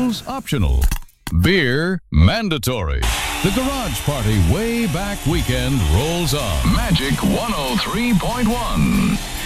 Booze optional. Beer mandatory. The Garage Party Way Back Weekend rolls on. Magic 103.1.